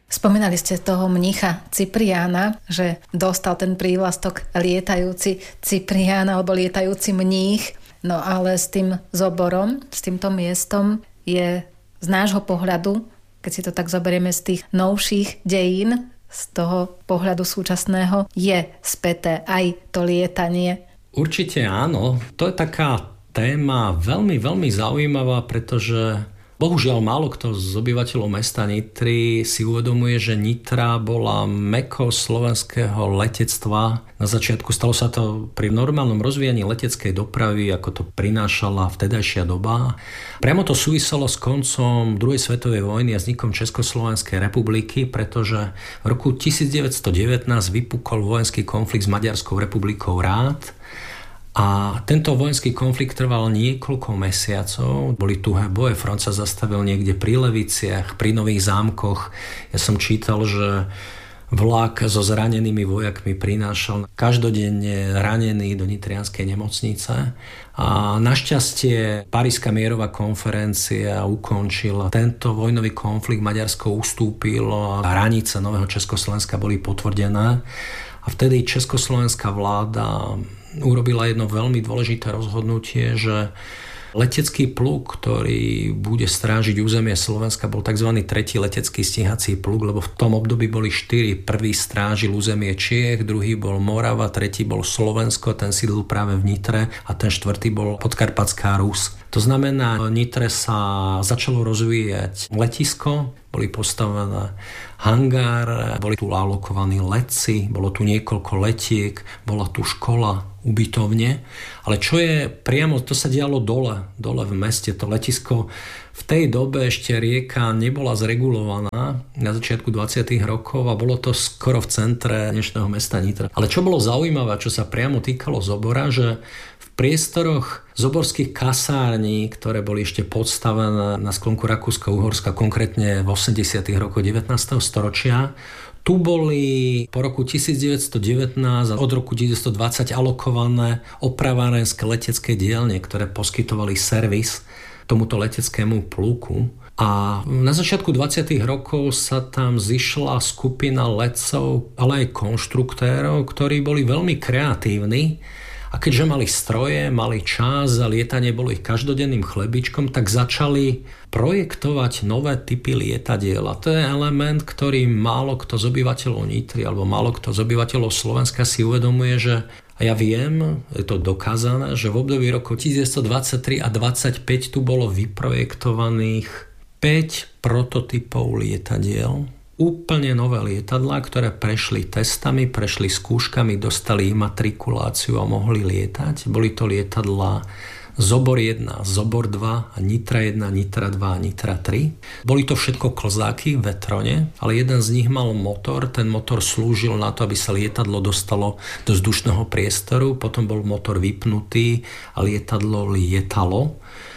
Spomínali ste toho mnicha Cypriána, že dostal ten prívlastok lietajúci Cyprián alebo lietajúci mních, no ale s tým zoborom, s týmto miestom je z nášho pohľadu, keď si to tak zoberieme z tých novších dejín, z toho pohľadu súčasného, je späté aj to lietanie. Určite áno. To je taká téma veľmi, veľmi zaujímavá, pretože bohužiaľ málo kto z obyvateľov mesta Nitry si uvedomuje, že Nitra bola meko slovenského letectva. Na začiatku stalo sa to pri normálnom rozvíjaní leteckej dopravy, ako to prinášala vtedajšia doba. Priamo to súviselo s koncom druhej svetovej vojny a vznikom Československej republiky, pretože v roku 1919 vypukol vojenský konflikt s Maďarskou republikou Rád. A tento vojenský konflikt trval niekoľko mesiacov. Boli tuhé boje, front sa zastavil niekde pri Leviciach, pri Nových Zámkoch. Ja som čítal, že vlak so zranenými vojakmi prinášal každodenne ranený do nitrianskej nemocnice. A našťastie Paríska mierová konferencia ukončila tento vojnový konflikt, Maďarsko ustúpilo a hranice nového Československa boli potvrdené. A vtedy československá vláda urobila jedno veľmi dôležité rozhodnutie, že letecký pluk, ktorý bude strážiť územie Slovenska, bol tzv. Tretí letecký stíhací pluk, lebo v tom období boli 4. Prvý strážil územie Čiech, druhý bol Morava, tretí bol Slovensko, ten sídlil práve v Nitre a ten štvrtý bol Podkarpatská Rus. To znamená, v Nitre sa začalo rozvíjať letisko, boli postavené hangár, boli tu alokovaní letci, bolo tu niekoľko letiek, bola tu škola, ubytovne. Ale čo je priamo, to sa dialo dole v meste, to letisko. V tej dobe ešte rieka nebola zregulovaná na začiatku 20. rokov a bolo to skoro v centre dnešného mesta Nitra. Ale čo bolo zaujímavé, čo sa priamo týkalo Zobora, že v priestoroch zoborských kasární, ktoré boli ešte podstavené na sklonku Rakúska-Uhorska, konkrétne v 80. rokoch 19. storočia, tu boli po roku 1919 a od roku 1920 alokované opravárenské letecké dielne, ktoré poskytovali servis tomuto leteckému pluku. A na začiatku 20. rokov sa tam zišla skupina letcov, ale aj konštruktérov, ktorí boli veľmi kreatívni. A keďže mali stroje, mali čas a lietanie bolo ich každodenným chlebičkom, tak začali projektovať nové typy lietadiel. A to je element, ktorý málo kto z obyvateľov Nitry alebo málo kto z obyvateľov Slovenska si uvedomuje, že a ja viem, je to dokázané, že v období rokov 1923 a 25 tu bolo vyprojektovaných 5 prototypov lietadiel. Úplne nové lietadlá, ktoré prešli testami, prešli skúškami, dostali imatrikuláciu a mohli lietať. Boli to lietadlá Zobor 1, Zobor 2, Nitra 1, Nitra 2 a Nitra 3. Boli to všetko klzáky v vetrone, ale jeden z nich mal motor. Ten motor slúžil na to, aby sa lietadlo dostalo do vzdušného priestoru. Potom bol motor vypnutý a lietadlo lietalo.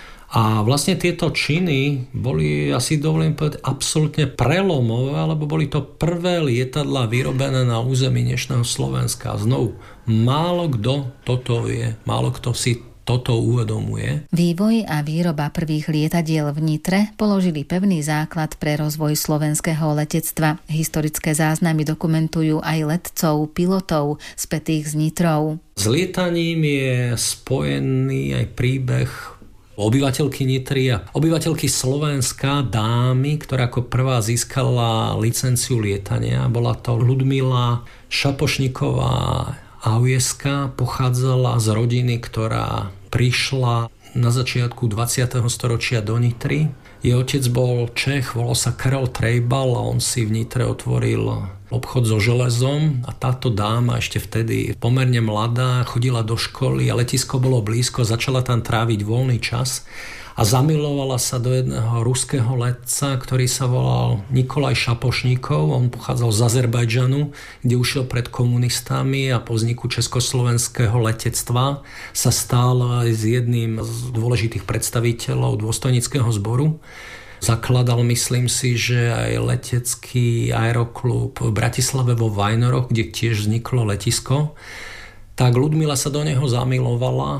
A vlastne tieto činy boli, asi dovolím povedať, absolútne prelomové, lebo boli to prvé lietadlá vyrobené na území dnešného Slovenska. A znovu, málo kto toto vie, málo kto si toto uvedomuje. Vývoj a výroba prvých lietadiel v Nitre položili pevný základ pre rozvoj slovenského letectva. Historické záznamy dokumentujú aj letcov, pilotov spätých s Nitrou. S lietaním je spojený aj príbeh obyvateľky Nitry a obyvateľky Slovenska, dámy, ktorá ako prvá získala licenciu lietania. Bola to Ľudmila Šapošníková Aujeska, pochádzala z rodiny, ktorá prišla na začiatku 20. storočia do Nitry. Jej otec bol Čech, volal sa Karel Trejbal a on si v Nitre otvoril obchod so železom a táto dáma ešte vtedy pomerne mladá chodila do školy a letisko bolo blízko, začala tam tráviť voľný čas a zamilovala sa do jedného ruského letca, ktorý sa volal Nikolaj Šapošníkov. On pochádzal z Azerbajdžanu, kde ušiel pred komunistami a po vzniku československého letectva sa stal s jedným z dôležitých predstaviteľov dôstojníckeho zboru. Zakladal, myslím si, že aj letecký aeroklub v Bratislave vo Vajnoroch, kde tiež vzniklo letisko. Tak Ľudmila sa do neho zamilovala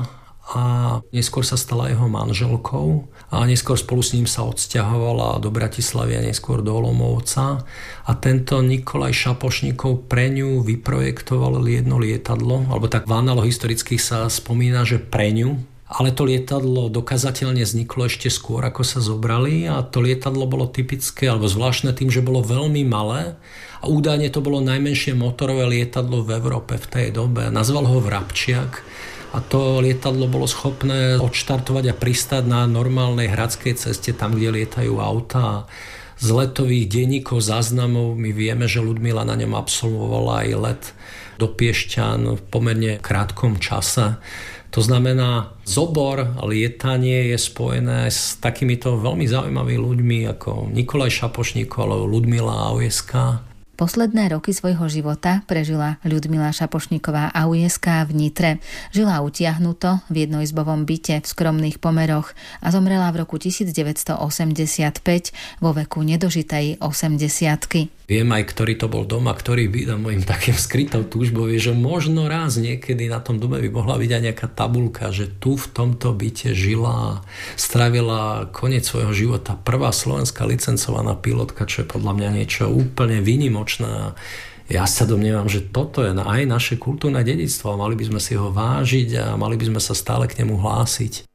a neskôr sa stala jeho manželkou a neskôr spolu s ním sa odsťahovala do Bratislavy a neskôr do Olomouca a tento Nikolaj Šapošníkov pre ňu vyprojektoval jedno lietadlo, alebo tak v análoch historických sa spomína, že pre ňu. Ale to lietadlo dokazateľne vzniklo ešte skôr, ako sa zobrali a to lietadlo bolo typické alebo zvláštne tým, že bolo veľmi malé a údajne to bolo najmenšie motorové lietadlo v Európe v tej dobe. Nazval ho Vrabčiak a to lietadlo bolo schopné odštartovať a pristáť na normálnej hradskej ceste, tam, kde lietajú autá. Z letových denníkov záznamov my vieme, že Ľudmila na ňom absolvovala aj let do Piešťan v pomerne krátkom čase. To znamená, zobor a lietanie je spojené s takýmito veľmi zaujímavými ľuďmi ako Nikolaj Šapošníkov alebo Ľudmila Aujská. Posledné roky svojho života prežila Ľudmila Šapošníková Aujská v Nitre. Žila utiahnuto v jednoizbovom byte v skromných pomeroch a zomrela v roku 1985 vo veku nedožitej 80-ky. Viem aj, ktorý to bol dom a ktorý by mojim takým skrytou túžbou je, že možno raz niekedy na tom dome by mohla byť aj nejaká tabuľka, že tu v tomto byte žila a strávila koniec svojho života prvá slovenská licencovaná pilotka, čo je podľa mňa niečo úplne výnimočné. Ja sa domnievam, že toto je aj naše kultúrne dedičstvo a mali by sme si ho vážiť a mali by sme sa stále k nemu hlásiť.